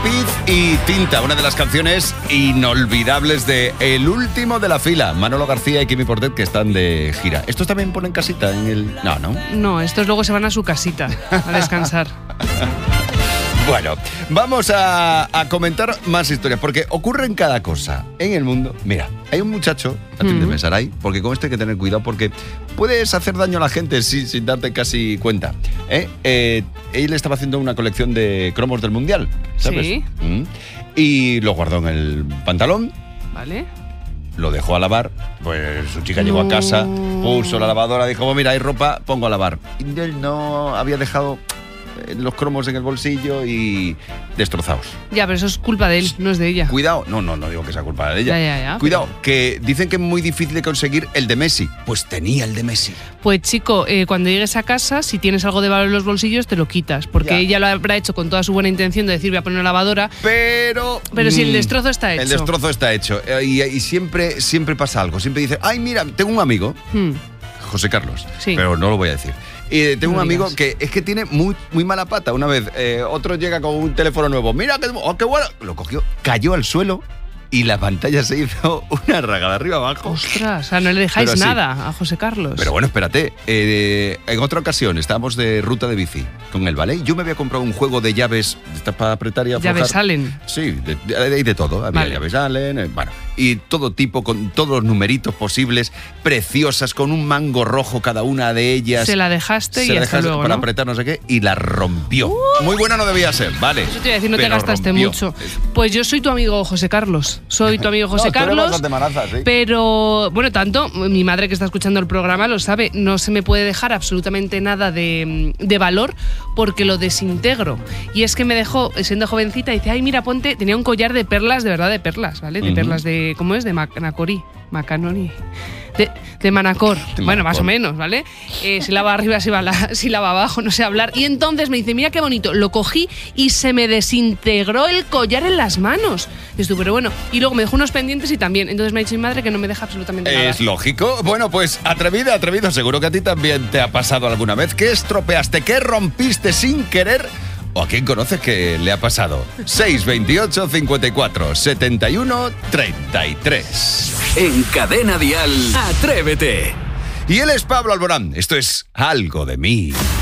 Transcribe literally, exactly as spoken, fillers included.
Lápiz y tinta, una de las canciones inolvidables de El último de la fila. Manolo García y Kimi Portet, que están de gira. ¿Estos también ponen casita en el...? No, ¿no? No, estos luego se van a su casita a descansar. Bueno, vamos a, a comentar más historias, porque ocurren cada cosa en el mundo. Mira, hay un muchacho, atiéndeme, Saray, porque con esto hay que tener cuidado, porque puedes hacer daño a la gente sin, sin darte casi cuenta. ¿eh? Eh, él estaba haciendo una colección de cromos del Mundial, ¿sabes? Sí. Mm. Y lo guardó en el pantalón. Vale. Lo dejó a lavar, pues su chica llegó a casa, puso la lavadora, dijo, oh, mira, hay ropa, pongo a lavar. Y él no había dejado los cromos en el bolsillo y destrozados. Ya, pero eso es culpa de él, no es de ella. Cuidado, no, no, no digo que sea culpa de ella. Ya, ya, ya, Cuidado, pero... que dicen que es muy difícil de conseguir el de Messi. Pues tenía el de Messi. Pues chico, eh, cuando llegues a casa, si tienes algo de valor en los bolsillos, te lo quitas. Porque Ya. ella lo habrá hecho con toda su buena intención de decir, voy a poner una lavadora. Pero... Pero si el mm, destrozo está hecho. El destrozo está hecho. Eh, y, y siempre, siempre pasa algo. Siempre dice, ay, mira, tengo un amigo, Hmm. José Carlos, Sí. pero no lo voy a decir. Y tengo No un amigo digas. que es que tiene muy, muy mala pata. Una vez eh, otro llega con un teléfono nuevo. Mira, qué, oh, qué bueno. Lo cogió, cayó al suelo y la pantalla se hizo una raga de arriba abajo. Ostras, o sea, no le dejáis Pero así. nada a José Carlos. Pero bueno, espérate. Eh, en otra ocasión estábamos de ruta de bici con él, ¿vale? Yo me había comprado un juego de llaves estas para apretar y aflojar. Llaves Allen. Sí, de, de, de todo. Había Vale. llaves Allen, eh, bueno. Y todo tipo, con todos los numeritos posibles, preciosas, con un mango rojo cada una de ellas. Se la dejaste Se y la hasta dejas luego, para ¿no? apretar no sé qué y la rompió. Muy buena no debía ser, vale. Eso te iba a decir, no te Pero gastaste rompió. mucho. Pues yo soy tu amigo José Carlos. Soy tu amigo José No, tú eres Carlos. bastante manaza, sí. Pero, bueno, tanto, mi madre que está escuchando el programa lo sabe, no se me puede dejar absolutamente nada de, de valor porque lo desintegro. Y es que me dejó, siendo jovencita, dice, ay, mira, ponte, tenía un collar de perlas, de verdad, de perlas, ¿vale? De Ujú. perlas de, ¿cómo es? De Manacorí. Macanoni. De, de Manacor. De Bueno, más o Manacor. menos, ¿vale? Eh, sílaba arriba, sílaba, sílaba abajo, no sé hablar. Y entonces me dice, mira qué bonito. Lo cogí y se me desintegró el collar en las manos. Y estuve, pero bueno. Y luego me dejó unos pendientes y también. Entonces me ha dicho mi madre que no me deja absolutamente nada. Es lógico. Bueno, pues atrevida, atrevido. Seguro que a ti también te ha pasado alguna vez. ¿Qué estropeaste? ¿Qué rompiste sin querer? ¿O a quién conoces que le ha pasado? seis veintiocho, cincuenta y cuatro, setenta y uno, treinta y tres. En Cadena Dial, Atrévete. Y él es Pablo Alborán. Esto es Algo de mí.